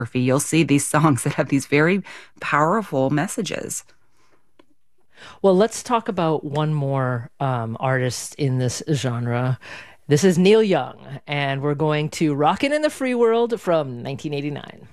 you'll see these songs that have these very powerful messages. Well, let's talk about one more artist in this genre. This is Neil Young, and we're going to Rockin' in the Free World from 1989.